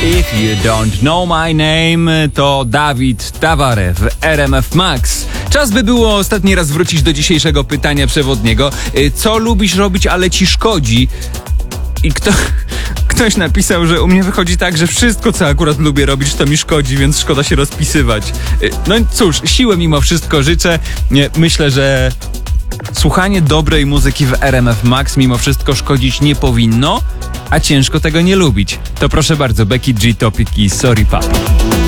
If you don't know my name, to Dawid Taware w RMF Max. Czas by było ostatni raz wrócić do dzisiejszego pytania przewodniego. Co lubisz robić, ale ci szkodzi? I ktoś napisał, że u mnie wychodzi tak, że wszystko, co akurat lubię robić, to mi szkodzi, więc szkoda się rozpisywać. No cóż, siłę mimo wszystko życzę. Myślę, że słuchanie dobrej muzyki w RMF Max mimo wszystko szkodzić nie powinno, a ciężko tego nie lubić. To proszę bardzo, Becky G, Topic i Sorry Papi.